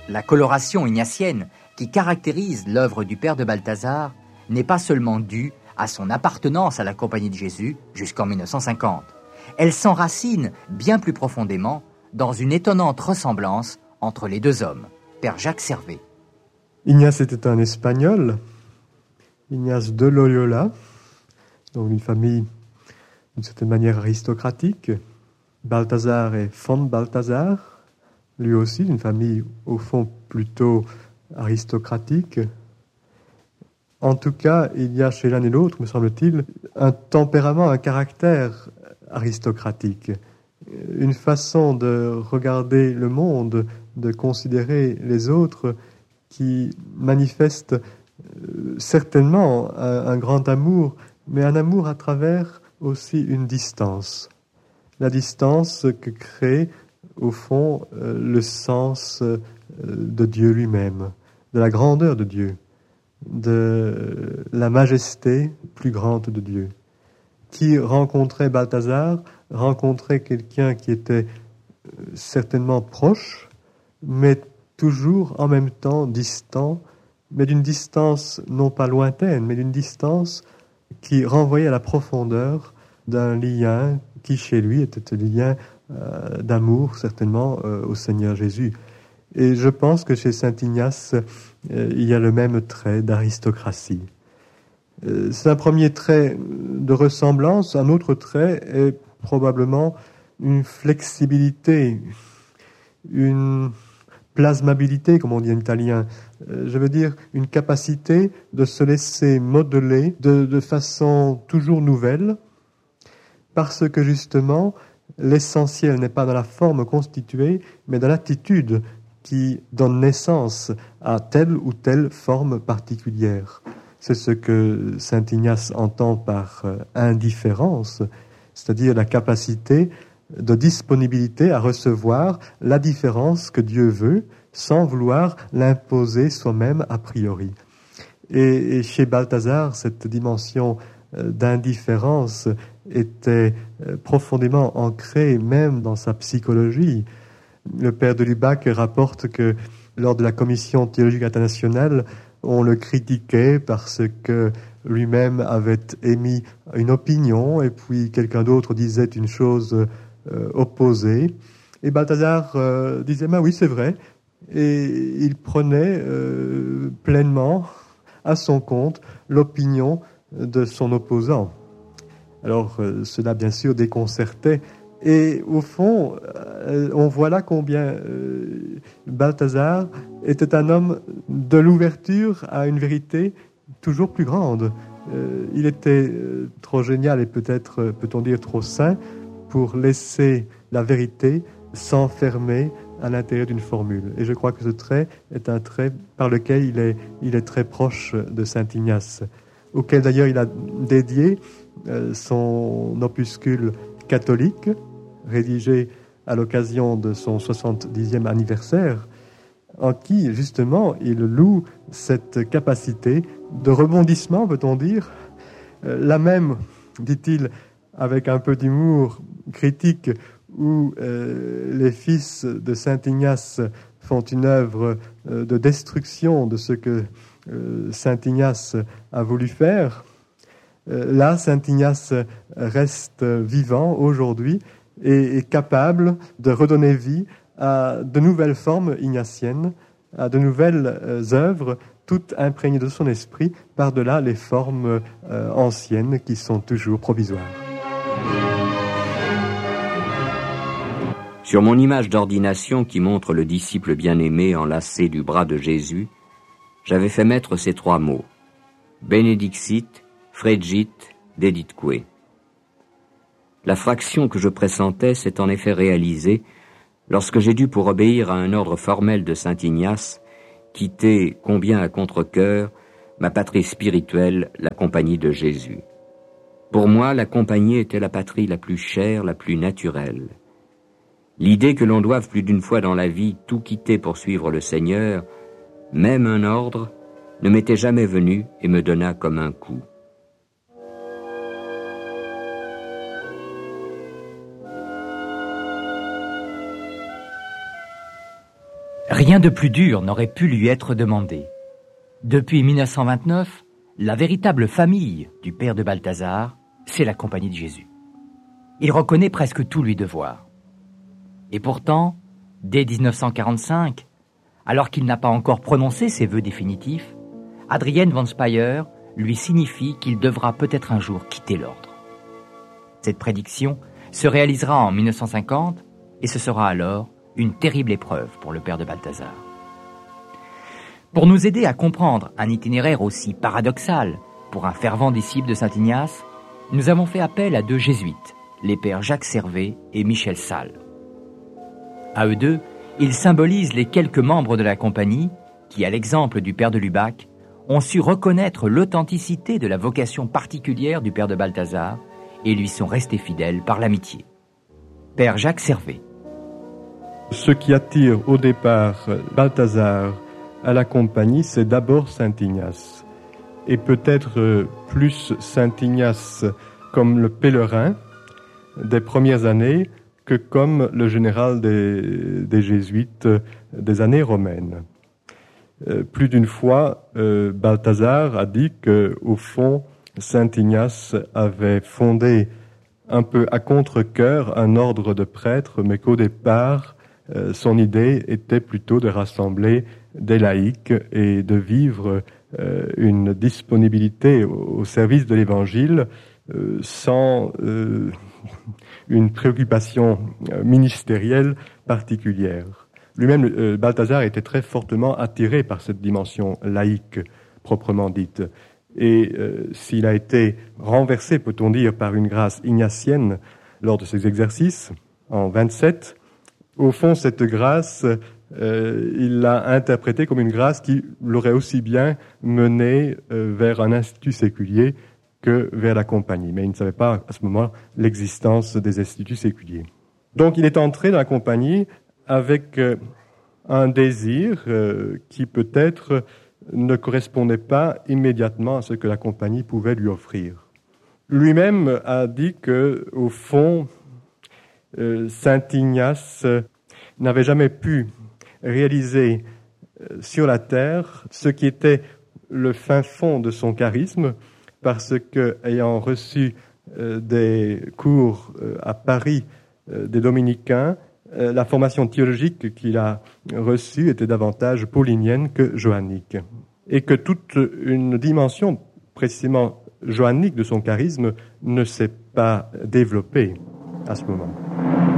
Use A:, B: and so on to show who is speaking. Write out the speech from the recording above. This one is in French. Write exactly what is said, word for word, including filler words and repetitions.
A: La coloration ignatienne qui caractérise l'œuvre du père de Balthazar n'est pas seulement due à son appartenance à la Compagnie de Jésus jusqu'en mille neuf cent cinquante. Elle s'enracine bien plus profondément dans une étonnante ressemblance entre les deux hommes, père Jacques Servet.
B: Ignace était un Espagnol, Ignace de Loyola, donc d'une famille d'une certaine manière aristocratique. Balthazar est von Balthazar, lui aussi d'une famille au fond plutôt aristocratique. En tout cas, il y a chez l'un et l'autre, me semble-t-il, un tempérament, un caractère aristocratique, une façon de regarder le monde, de considérer les autres qui manifeste euh, certainement un, un grand amour, mais un amour à travers aussi une distance. La distance que crée, au fond, euh, le sens euh, de Dieu lui-même, de la grandeur de Dieu, de la majesté plus grande de Dieu. Qui rencontrait Balthazar, rencontrait quelqu'un qui était euh, certainement proche, mais toujours en même temps distant, mais d'une distance non pas lointaine, mais d'une distance qui renvoyait à la profondeur d'un lien qui chez lui était un lien euh, d'amour certainement euh, au Seigneur Jésus. Et je pense que chez saint Ignace, euh, il y a le même trait d'aristocratie. Euh, c'est un premier trait de ressemblance. Un autre trait est probablement une flexibilité, une plasmabilité, comme on dit en italien. Euh, je veux dire une capacité de se laisser modeler de, de façon toujours nouvelle, parce que justement, l'essentiel n'est pas dans la forme constituée, mais dans l'attitude qui donne naissance à telle ou telle forme particulière. C'est ce que saint Ignace entend par euh, indifférence, c'est-à-dire la capacité de disponibilité à recevoir la différence que Dieu veut, sans vouloir l'imposer soi-même a priori. Et, et chez Balthazar, cette dimension euh, d'indifférence était euh, profondément ancrée même dans sa psychologie. Le père de Lubac rapporte que lors de la commission théologique internationale, on le critiquait parce que lui-même avait émis une opinion et puis quelqu'un d'autre disait une chose euh, opposée. Et Balthazar euh, disait, ben oui, c'est vrai. Et il prenait euh, pleinement à son compte l'opinion de son opposant. Alors euh, cela bien sûr déconcertait. Et au fond, euh, on voit là combien euh, Balthazar était un homme de l'ouverture à une vérité toujours plus grande. Euh, il était euh, trop génial et peut-être, euh, peut-on dire, trop saint pour laisser la vérité s'enfermer à l'intérieur d'une formule. Et je crois que ce trait est un trait par lequel il est, il est très proche de saint Ignace, auquel d'ailleurs il a dédié euh, son opuscule catholique, rédigé à l'occasion de son soixante-dixième anniversaire, en qui, justement, il loue cette capacité de rebondissement, peut-on dire, euh, la même, dit-il, avec un peu d'humour critique, où euh, les fils de saint Ignace font une œuvre euh, de destruction de ce que euh, saint Ignace a voulu faire. Euh, là, saint Ignace reste vivant aujourd'hui et est capable de redonner vie à de nouvelles formes ignatiennes, à de nouvelles euh, œuvres, toutes imprégnées de son esprit, par-delà les formes euh, anciennes qui sont toujours provisoires.
C: Sur mon image d'ordination qui montre le disciple bien-aimé enlacé du bras de Jésus, j'avais fait mettre ces trois mots, Benedixit, Fregit, Deditque. La fraction que je pressentais s'est en effet réalisée lorsque j'ai dû, pour obéir à un ordre formel de saint Ignace, quitter, combien à contre-cœur, ma patrie spirituelle, la compagnie de Jésus. Pour moi, la compagnie était la patrie la plus chère, la plus naturelle. L'idée que l'on doive plus d'une fois dans la vie tout quitter pour suivre le Seigneur, même un ordre, ne m'était jamais venue et me donna comme un coup.
A: Rien de plus dur n'aurait pu lui être demandé. Depuis mille neuf cent vingt-neuf, la véritable famille du père de Balthazar, c'est la Compagnie de Jésus. Il reconnaît presque tous lui devoir. Et pourtant, dès dix-neuf cent quarante-cinq, alors qu'il n'a pas encore prononcé ses vœux définitifs, Adrienne von Speyr lui signifie qu'il devra peut-être un jour quitter l'ordre. Cette prédiction se réalisera en mille neuf cent cinquante et ce sera alors une terrible épreuve pour le père de Balthazar. Pour nous aider à comprendre un itinéraire aussi paradoxal pour un fervent disciple de saint Ignace, nous avons fait appel à deux jésuites, les pères Jacques Servet et Michel Salles. À eux deux, ils symbolisent les quelques membres de la compagnie qui, à l'exemple du père de Lubac, ont su reconnaître l'authenticité de la vocation particulière du père de Balthazar et lui sont restés fidèles par l'amitié. Père Jacques Servet.
B: Ce qui attire au départ Balthazar à la compagnie, c'est d'abord saint Ignace. Et peut-être plus saint Ignace comme le pèlerin des premières années que comme le général des, des jésuites des années romaines. Euh, plus d'une fois, euh, Balthazar a dit qu'au fond, saint Ignace avait fondé un peu à contre-cœur un ordre de prêtres, mais qu'au départ, euh, son idée était plutôt de rassembler des laïcs et de vivre euh, une disponibilité au, au service de l'Évangile euh, sans euh, une préoccupation ministérielle particulière. Lui-même, euh, Balthazar était très fortement attiré par cette dimension laïque proprement dite. Et euh, s'il a été renversé, peut-on dire, par une grâce ignatienne lors de ses exercices, en vingt-sept, au fond, cette grâce, euh, il l'a interprétée comme une grâce qui l'aurait aussi bien mené euh, vers un institut séculier que vers la compagnie. Mais il ne savait pas à ce moment l'existence des instituts séculiers. Donc il est entré dans la compagnie avec euh, un désir euh, qui peut-être ne correspondait pas immédiatement à ce que la compagnie pouvait lui offrir. Lui-même a dit que, au fond, euh, saint Ignace n'avait jamais pu réaliser euh, sur la terre ce qui était le fin fond de son charisme, parce que, ayant reçu euh, des cours euh, à Paris euh, des dominicains, euh, la formation théologique qu'il a reçue était davantage paulinienne que johannique. Et que toute une dimension précisément johannique de son charisme ne s'est pas développée à ce moment.